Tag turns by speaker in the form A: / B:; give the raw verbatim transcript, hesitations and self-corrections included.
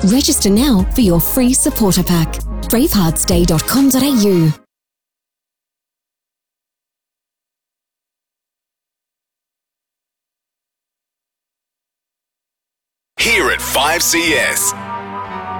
A: Register now for your free supporter pack. braveheartsday dot com dot a u.
B: Here at five C S,